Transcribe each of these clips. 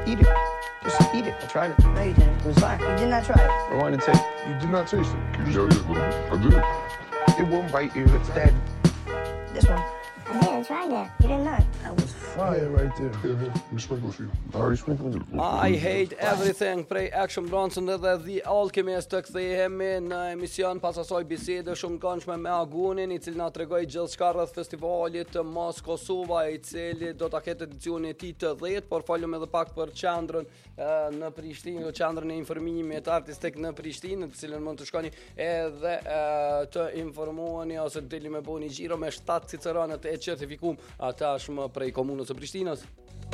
Eat it. Just eat it. I tried it. No, you didn't. It was fine. You did not try it. Rewind the tape. You did not taste it. You just got it a little bit. I did. It won't bite you. It's dead. This one. I didn't try that. You didn't know. That was fire right there. Here, you sprinkle a few. I already sprinkled it. I hate everything prej Action Bronson dhe The Alchemist të kthehemi në emision pas asaj bisede shumë këndshme me Agunin, I cili na tregoi gjithçka rreth festivalit të Mos Kosova, I cili do ta ketë edicionin e tij të 10, por folëm edhe pak për qendrën në Prishtinë, qendrën e informimit artistik në Prishtinë, të cilën mund të shkoni edhe të informoheni ose të deli me bëni xhiro me 7 ciceronët e certifikuar tashmë prej komunës së Prishtinës.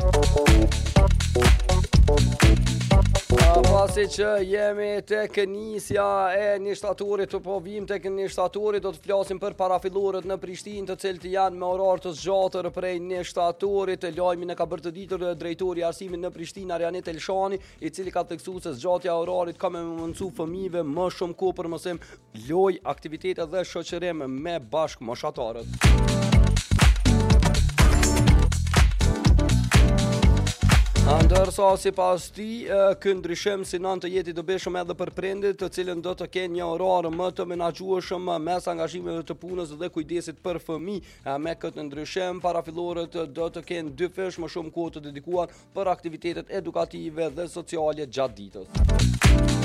Pasi që jemi tek nisja e nishtaturit, po vim tek nishtaturit, do të flasim për parafillorët në Prishtinë, të cilët janë me orar të zgjatër prej nishtaturit. Lajmin e ka bërë të ditur drejtori I arsimit në Prishtinë, Arianet Elshani, I cili ka theksuar se zgjatja e orarit ka më mundsu fëmijëve më shumë kohë për mësim, lojë, aktivitete dhe shoqërim me bashkëmoshatarët. Ndërsa si pas ti, ky ndryshim si nën të jeti dobishëm edhe për prindit, të cilën do të kenë një orar më të menaxhueshëm mes angazhimeve të punës dhe kujdesit për fëmijë. Me këtë ndryshim, parafillorët do të kenë 2 fish më shumë kohë të dedikuar për aktivitetet edukative dhe sociale gjatë ditës.